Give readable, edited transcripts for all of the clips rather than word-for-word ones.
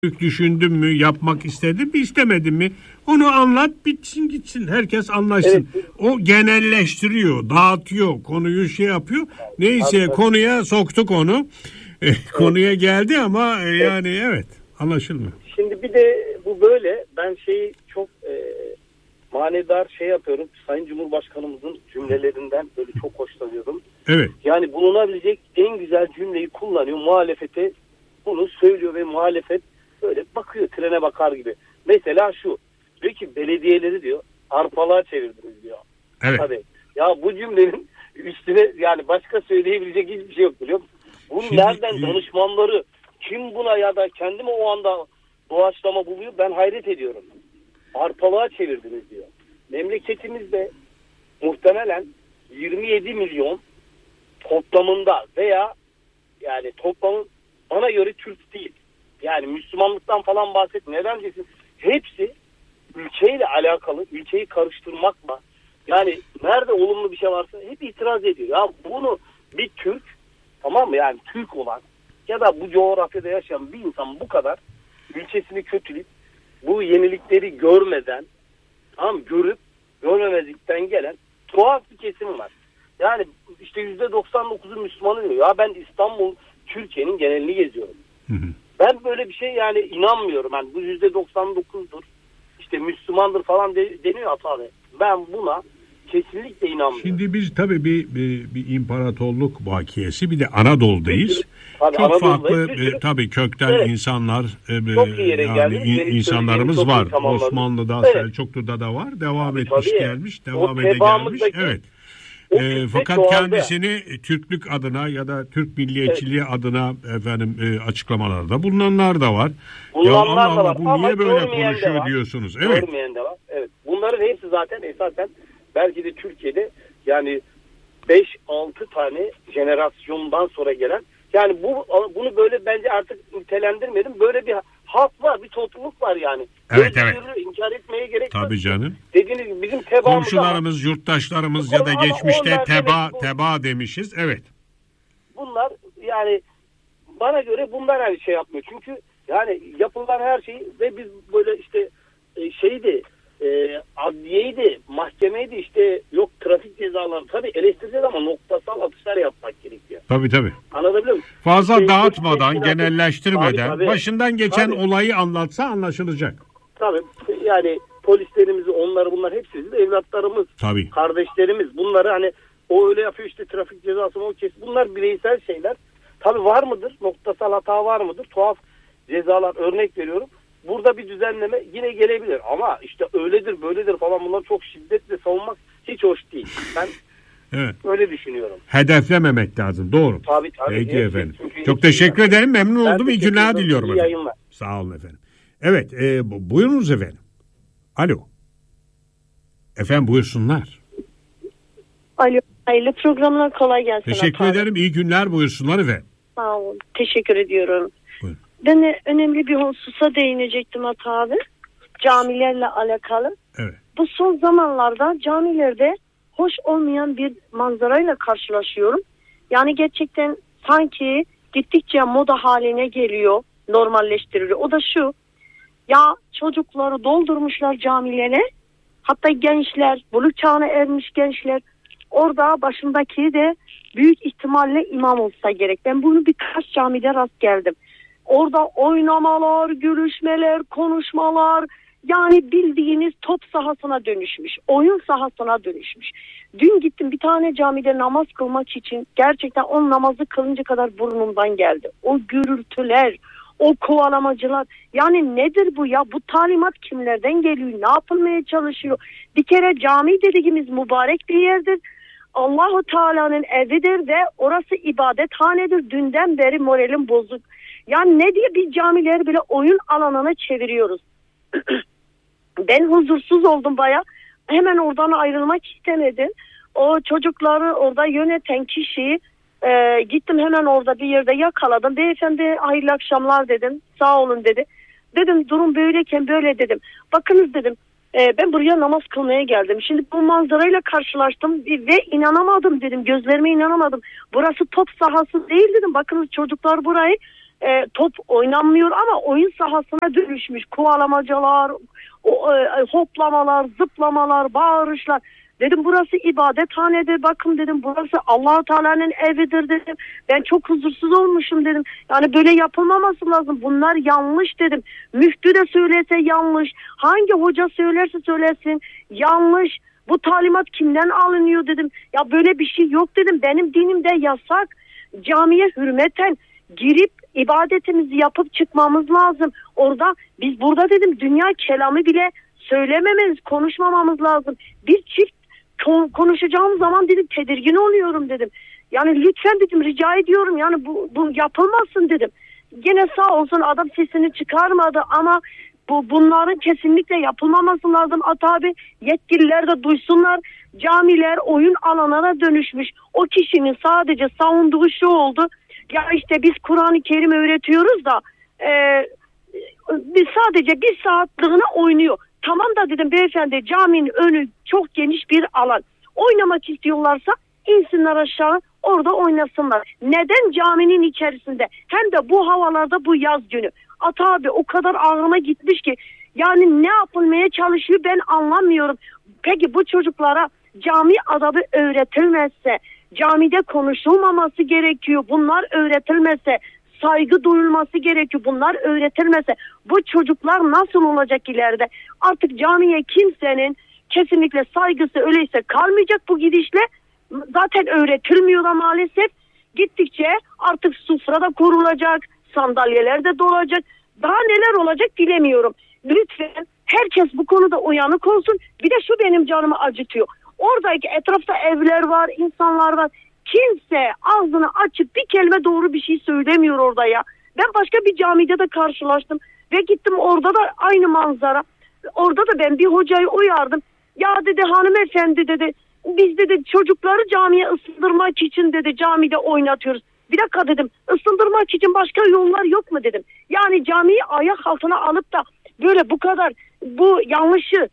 düşündün mü, yapmak istedin mi, istemedin mi? Onu anlat, bitsin gitsin. Herkes anlaşsın. Evet. O genelleştiriyor, dağıtıyor, konuyu şey yapıyor. Neyse konuya soktuk onu. Konuya geldi ama yani evet anlaşılmıyor. Şimdi bir de bu böyle ben şeyi çok manidar şey yapıyorum. Sayın Cumhurbaşkanımızın cümlelerinden böyle çok hoşlanıyorum. Evet. Yani bulunabilecek en güzel cümleyi kullanıyor. Muhalefete bunu söylüyor ve muhalefet böyle bakıyor trene bakar gibi. Mesela şu diyor ki belediyeleri diyor arpalığa çevirdiniz diyor. Evet. Tabii. Ya bu cümlenin üstüne yani başka söyleyebilecek hiçbir şey yok biliyor musun? Bunun nereden danışmanları kim buna ya da kendi mi o anda doğaçlama buluyor ben hayret ediyorum. Arpalığa çevirdiniz diyor. Memleketimizde muhtemelen 27 milyon toplamında veya yani toplamın bana göre Türk değil. Yani Müslümanlıktan falan bahsetmiyor. Neden diyeceksin? Hepsi ülkeyle alakalı, ülkeyi karıştırmakla yani nerede olumlu bir şey varsa hep itiraz ediyor. Ya bunu bir Türk tamam mı yani Türk olan ya da bu coğrafyada yaşayan bir insan bu kadar ülkesini kötüleyip bu yenilikleri görmeden tamam görüp görmemezlikten gelen tuhaf bir kesim var. Yani işte %99'u Müslüman diyor. Ya ben İstanbul Türkiye'nin genelini geziyorum. Hı hı. Ben böyle bir şey yani inanmıyorum. Yani bu %99'dur. İşte Müslümandır falan deniyor abi. Ben buna kesinlikle inanmıyorum. Şimdi biz tabii bir imparatorluk bakiyesi bir de Anadolu'dayız. Tabii, çok farklı tabii kökten evet. insanlar çok iyi yere yani insanlarımız var. Osmanlı'da, evet. Selçuklu'da da var. Devam etmiş tabii. gelmiş, devam ede gelmiş. Evet. Fakat kendisini Türklük adına ya da Türk milliyetçiliği evet. adına açıklamalarda bulunanlar da var. Bulunanlar da var. Bu niye böyle konuşuyor diyorsunuz? Evet. Görmeyen de var. Evet. Bunların hepsi zaten esasen belki de Türkiye'de yani 5-6 tane jenerasyondan sonra gelen yani bunu böyle bence artık nitelendirmedim. Böyle bir halk var, bir topluluk var yani. Evet evet. İnkar etmeye gerek yok. Tabii canım. Dediğiniz gibi bizim tebaamız komşularımız, yurttaşlarımız ya da geçmişte teba demişiz. Evet. Bunlar yani bana göre bunlar hani şey yapmıyor. Çünkü yani yapılan her şey ve biz böyle işte adliyeydi, mahkemeydi işte yok trafik cezaları tabii eleştireceğiz ama noktasal atışlar yapmak gerekiyor. Tabii. Anladın mı? Fazla dağıtmadan, genelleştirmeden tabii. Başından geçen olayı anlatsa anlaşılacak. Tabii yani polislerimizi bunlar hepsi de evlatlarımız, tabii. Kardeşlerimiz bunları hani o öyle yapıyor işte trafik cezası mı bunlar bireysel şeyler. Tabii var mıdır? Noktasal hata var mıdır? Tuhaf cezalar örnek veriyorum. Burada bir düzenleme yine gelebilir ama işte öyledir böyledir falan bunları çok şiddetle savunmak hiç hoş değil. Ben evet. Öyle düşünüyorum. Hedeflememek lazım. Doğru. Tabii. Peki efendim. Çok teşekkür ederim. Memnun oldum. İyi günler diliyorum efendim. Sağ olun efendim. Evet. Buyurunuz efendim. Alo. Efendim buyursunlar. Alo. Hayırlı programlar kolay gelsin. Teşekkür ederim. İyi günler buyursunlar efendim. Sağ olun. Teşekkür ediyorum. Buyurun. Ben de önemli bir hususa değinecektim Ata abi. Camilerle alakalı. Evet. Bu son zamanlarda camilerde hoş olmayan bir manzarayla karşılaşıyorum. Yani gerçekten sanki gittikçe moda haline geliyor, normalleştiriliyor. O da şu, ya çocukları doldurmuşlar camilere, hatta gençler, buluk çağına ermiş gençler, orada başındaki de büyük ihtimalle imam olsa gerek. Ben bunu birkaç camide rast geldim. Orada oynamalar, görüşmeler, konuşmalar, yani bildiğiniz top sahasına dönüşmüş, oyun sahasına dönüşmüş. Dün gittim bir tane camide namaz kılmak için, gerçekten o namazı kılınca kadar burnumdan geldi. O gürültüler, o kovalamacılar, yani nedir bu ya? Bu talimat kimlerden geliyor? Ne yapılmaya çalışıyor? Bir kere cami dediğimiz mübarek bir yerdir. Allahu Teala'nın evidir ve orası ibadethanedir. Dünden beri moralim bozuk. Yani ne diye bir camileri bile oyun alanına çeviriyoruz. Ben huzursuz oldum baya. Hemen oradan ayrılmak istemedim. O çocukları orada yöneten kişiyi gittim hemen orada bir yerde yakaladım. Beyefendi hayırlı akşamlar dedim. Sağ olun dedi. Dedim durum böyleyken böyle dedim. Bakınız dedim. Ben buraya namaz kılmaya geldim. Şimdi bu manzarayla karşılaştım ve inanamadım dedim. Gözlerime inanamadım. Burası top sahası değil dedim. Bakınız çocuklar burayı top oynanmıyor ama oyun sahasına dönüşmüş. Kovalamacalar, hoplamalar, zıplamalar, bağırışlar. Dedim burası ibadethanedir, bakın dedim burası Allah-u Teala'nın evidir dedim. Ben çok huzursuz olmuşum dedim. Yani böyle yapılmaması lazım. Bunlar yanlış dedim. Müftü de söylese yanlış. Hangi hoca söylerse söylesin yanlış. Bu talimat kimden alınıyor dedim. Ya böyle bir şey yok dedim. Benim dinimde yasak. Camiye hürmeten girip ibadetimizi yapıp çıkmamız lazım. Biz burada dedim dünya kelamı bile söylemememiz, konuşmamamız lazım. Bir çift konuşacağım zaman dedim tedirgin oluyorum dedim. Yani lütfen dedim rica ediyorum yani bu yapılmasın dedim. Gene sağ olsun adam sesini çıkarmadı ama bunların kesinlikle yapılmaması lazım. Abi yetkililer de duysunlar. Camiler oyun alanına dönüşmüş. O kişinin sadece savunduğu şu oldu. Ya işte biz Kur'an-ı Kerim öğretiyoruz da biz sadece bir saatliğine oynuyor. Tamam da dedim beyefendi caminin önü çok geniş bir alan. Oynamak istiyorlarsa insinler aşağı orada oynasınlar. Neden caminin içerisinde? Hem de bu havalarda bu yaz günü. Abi o kadar ağrıma gitmiş ki yani ne yapılmaya çalışıyor ben anlamıyorum. Peki bu çocuklara cami adabı öğretilmezse, camide konuşulmaması gerekiyor. Bunlar öğretilmezse, saygı duyulması gerekiyor. Bunlar öğretilmezse bu çocuklar nasıl olacak ileride? Artık camiye kimsenin kesinlikle saygısı öyleyse kalmayacak bu gidişle. Zaten öğretilmiyor da maalesef. Gittikçe artık sufra da kurulacak, sandalyeler de dolacak. Daha neler olacak bilemiyorum. Lütfen herkes bu konuda uyanık olsun. Bir de şu benim canımı acıtıyor. Oradaki etrafta evler var, insanlar var. Kimse ağzını açıp bir kelime doğru bir şey söylemiyor orada ya. Ben başka bir camide de karşılaştım. Ve gittim orada da aynı manzara. Orada da ben bir hocayı uyardım. Ya dedi hanımefendi dedi. Biz dedi çocukları camiye ısındırmak için dedi camide oynatıyoruz. Bir dakika dedim ısındırmak için başka yollar yok mu dedim. Yani camiyi ayak altına alıp da böyle bu kadar bu yanlışı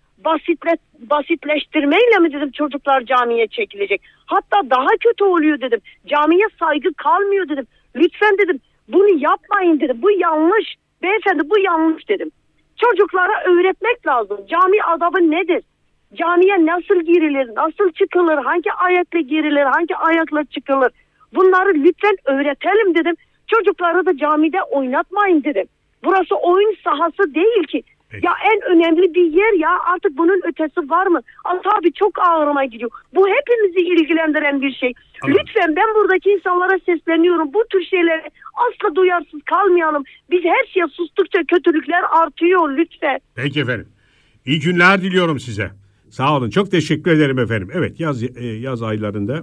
basitleştirmeyle mi dedim çocuklar camiye çekilecek. Hatta daha kötü oluyor dedim. Camiye saygı kalmıyor dedim. Lütfen dedim bunu yapmayın dedim. Bu yanlış. Beyefendi bu yanlış dedim. Çocuklara öğretmek lazım. Cami adabı nedir? Camiye nasıl girilir, nasıl çıkılır, hangi ayakla girilir, hangi ayakla çıkılır. Bunları lütfen öğretelim dedim. Çocukları da camide oynatmayın dedim. Burası oyun sahası değil ki. Peki. Ya en önemli bir yer ya artık bunun ötesi var mı? Tabii çok ağrıma gidiyor. Bu hepimizi ilgilendiren bir şey. Tamam. Lütfen ben buradaki insanlara sesleniyorum. Bu tür şeylere asla duyarsız kalmayalım. Biz her şeye sustukça kötülükler artıyor lütfen. Peki efendim. İyi günler diliyorum size. Sağ olun. Çok teşekkür ederim efendim. Evet yaz aylarında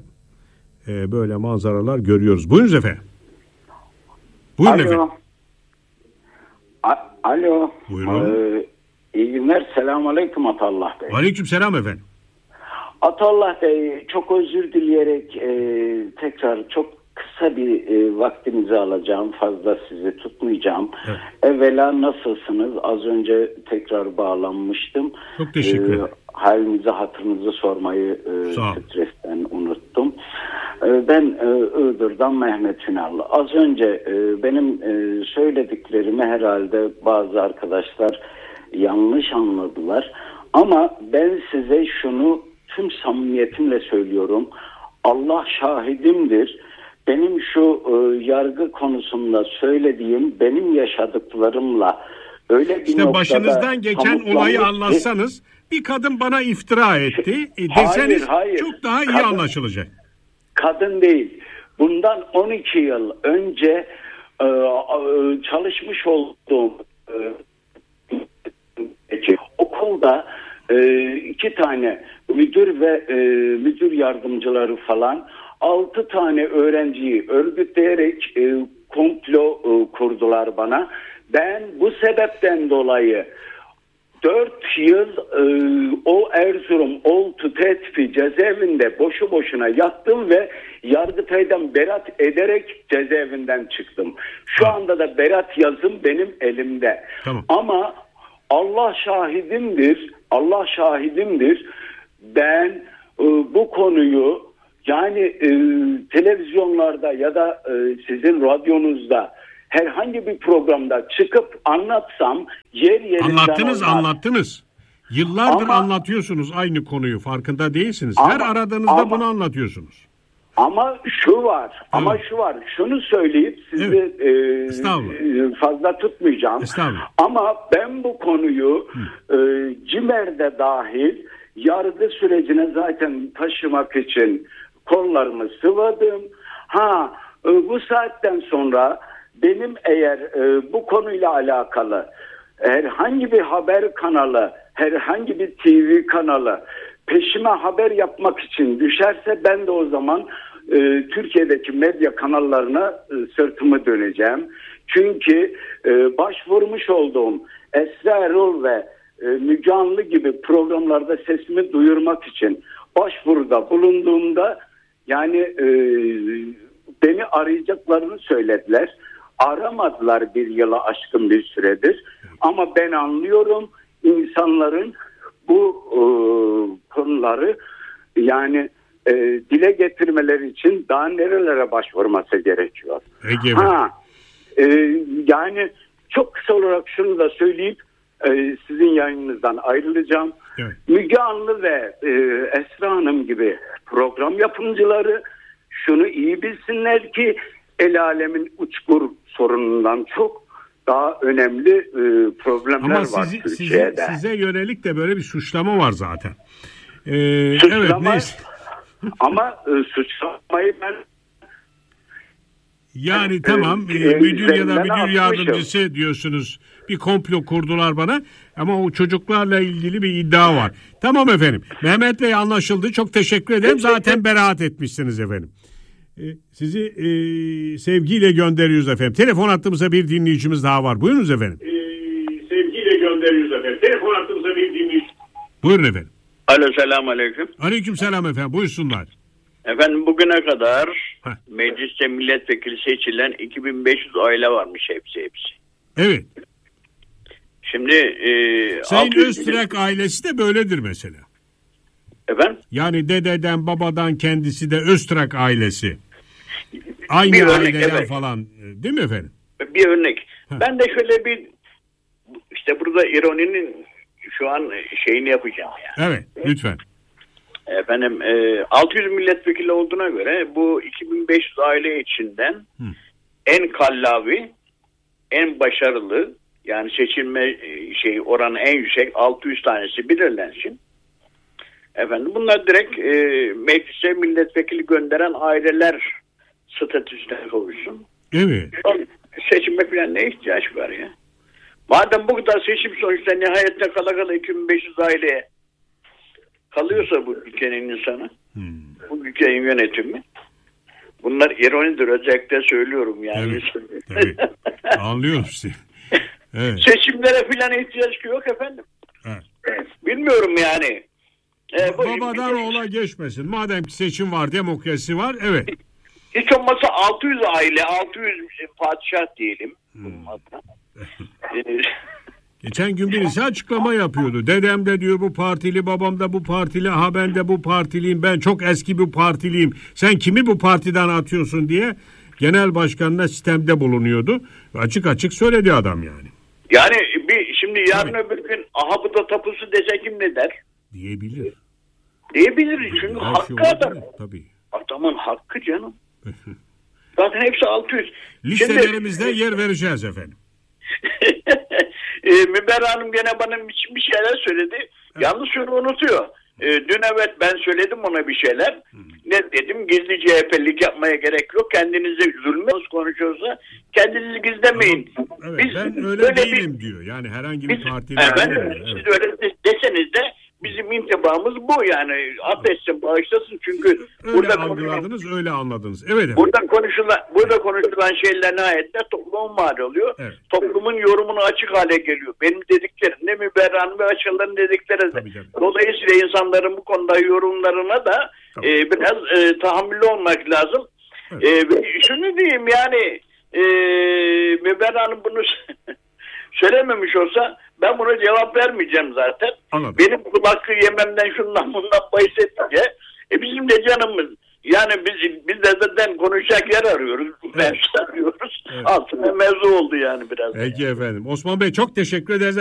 böyle manzaralar görüyoruz. Buyurunuz efendim. Buyurun efendim. Alo. Buyurun. İyi günler. Selamünaleyküm Atallah Bey. Aleykümselam efendim. Atallah Bey çok özür dileyerek tekrar çok kısa bir vaktinizi alacağım. Fazla sizi tutmayacağım. Evet. Evvela nasılsınız? Az önce tekrar bağlanmıştım. Çok teşekkür ederim. Halinizi hatırınızı sormayı stresten unuttum. Ben Iğdır'dan Mehmet Ünal. Az önce benim söylediklerimi herhalde bazı arkadaşlar yanlış anladılar. Ama ben size şunu tüm samimiyetimle söylüyorum. Allah şahidimdir. Benim şu yargı konusunda söylediğim benim yaşadıklarımla öyle bir İşte başınızdan geçen olayı anlatsanız bir kadın bana iftira etti deseniz hayır. Çok daha iyi anlaşılacak. Kadın değil. Bundan 12 yıl önce çalışmış olduğum okulda 2 tane müdür ve müdür yardımcıları falan 6 tane öğrenciyi örgütleyerek komplo kurdular bana. Ben bu sebepten dolayı 4 yıl o Erzurum Oltu Tetfi cezaevinde boşu boşuna yattım ve Yargıtay'dan beraat ederek cezaevinden çıktım. Şu anda da beraat yazım benim elimde. Tamam. Ama Allah şahidimdir. Ben bu konuyu yani televizyonlarda ya da sizin radyonuzda herhangi bir programda çıkıp anlatsam yer yerinden Anlattınız. Yıllardır ama, anlatıyorsunuz aynı konuyu, farkında değilsiniz. Her aradığınızda bunu anlatıyorsunuz. Ama şu var, şunu söyleyip sizi fazla tutmayacağım. Ama ben bu konuyu CİMER'de dahil yargı sürecine zaten taşımak için kollarımı sıvadım. Bu saatten sonra benim eğer bu konuyla alakalı herhangi bir haber kanalı, herhangi bir TV kanalı peşime haber yapmak için düşerse ben de o zaman Türkiye'deki medya kanallarına sırtımı döneceğim. Çünkü başvurmuş olduğum Esra Erol ve Müge Anlı gibi programlarda sesimi duyurmak için başvuruda bulunduğumda yani beni arayacaklarını söylediler. Aramadılar bir yıla aşkın bir süredir. Ama ben anlıyorum insanların bu konuları yani dile getirmeleri için daha nerelere başvurması gerekiyor. Yani çok kısa olarak şunu da söyleyip sizin yayınınızdan ayrılacağım. Evet. Müge Anlı ve Esra Hanım gibi program yapımcıları şunu iyi bilsinler ki el alemin uçkur sorunundan çok daha önemli problemler var Türkiye'de. Size yönelik de böyle bir suçlama var zaten. Suçlama, evet, ama suçlamayı ben yani tamam müdür ya da müdür yardımcısı diyorsunuz, bir komplo kurdular bana ama o çocuklarla ilgili bir iddia var. Tamam efendim, Mehmet Bey anlaşıldı, çok teşekkür ederim. Zaten beraat etmişsiniz efendim. Sizi sevgiyle gönderiyoruz efendim. Telefon hattımıza bir dinleyicimiz daha var. Buyurunuz efendim. Sevgiyle gönderiyoruz efendim. Telefon hattımıza bir dinleyicimiz. Buyurun efendim. Alo, selamun aleyküm. Aleyküm selam efendim, buyursunlar. Efendim bugüne kadar mecliste milletvekili seçilen 2500 aile varmış hepsi. Evet. Şimdi Sayın Öztürk ailesi de böyledir mesela. Efendim? Yani dededen babadan kendisi de Öztürk ailesi. Aynı bir örnek, aileler evet. falan değil mi efendim? Bir örnek. Ben de şöyle bir işte burada ironinin şu an şeyini yapacağım yani. Evet, lütfen. Efendim 600 milletvekili olduğuna göre bu 2500 aile içinden en kallavi, en başarılı, yani seçilme oranı en yüksek 600 tanesi belirlensin. Efendim bunlar direkt meclise milletvekili gönderen aileler statüsüne kavuşsun. Evet. Seçime falan ne ihtiyaç var ya? Madem bu kadar seçim sonuçta nihayette kala 2500 aileye kalıyorsa bu ülkenin insanı, bu ülkenin yönetimi, bunlar ironidir, özellikle söylüyorum yani. Evet. Anlıyorum sizi. Evet. Seçimlere falan ihtiyaç yok efendim. Evet. Bilmiyorum yani. Babadan oğula geçmesin. Madem ki seçim var, demokrasi var, evet. Hiç olmazsa 600 aile, 600 padişah diyelim. Geçen gün birisi açıklama yapıyordu. Dedem de diyor bu partili, babam da bu partili, ben de bu partiliyim, ben çok eski bir partiliyim. Sen kimi bu partiden atıyorsun diye genel başkanına sistemde bulunuyordu. Açık açık söyledi adam yani. Yani şimdi yarın öbür gün aha bu da tapusu dese kim ne der? Diyebilir. Çünkü hakkı adam. Tabii. Adamın hakkı canım. Zaten hepsi 600. Listelerimizde yer vereceğiz efendim. Müberra Hanım gene bana bir şeyler söyledi. Evet. Yalnız şunu unutuyor. Dün evet ben söyledim ona bir şeyler. Ne dedim? Gizli CHP'lik yapmaya gerek yok. Kendinize zulme konuşuyorsa kendinizi gizlemeyin. Evet, ben öyle değilim diyor. Yani herhangi bir partide. Siz öyle deseniz de bizim intibamız bu yani. Affetsin, bağışlasın çünkü öyle burada algıladınız, öyle anladınız. Evet efendim. Burada konuşulan şeyler nihayetinde toplumun mal oluyor. Evet. Toplumun yorumunu açık hale geliyor. Benim dediklerim de Müberra'nın ve Açıl'ın dedikleri de. Dolayısıyla insanların bu konuda yorumlarına da biraz tahammüllü olmak lazım. Evet. Şunu diyeyim yani Müberra'nın bunu söylememiş olsa ben buna cevap vermeyeceğim zaten. Anladım. Benim kul hakkı yememden şundan bundan bahsettikçe bizim de canımız Yani biz de zaten konuşacak yer arıyoruz. Mevzu arıyoruz. Evet. Aslında mevzu oldu yani biraz. Peki efendim. Osman Bey çok teşekkür ederiz.